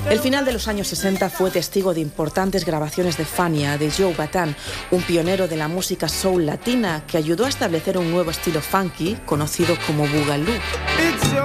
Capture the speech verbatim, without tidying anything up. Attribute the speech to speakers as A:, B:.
A: El final de los años sesenta fue testigo de importantes grabaciones de Fania, de Joe Bataan, un pionero de la música soul latina que ayudó a establecer un nuevo estilo funky conocido como Boogaloo.